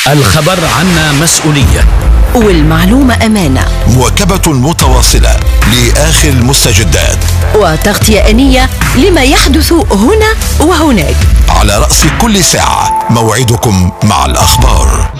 الخبر عنا مسؤولية، والمعلومة أمانة. مواكبة متواصلة لآخر المستجدات، وتغطية آنية لما يحدث هنا وهناك. على رأس كل ساعة موعدكم مع الأخبار.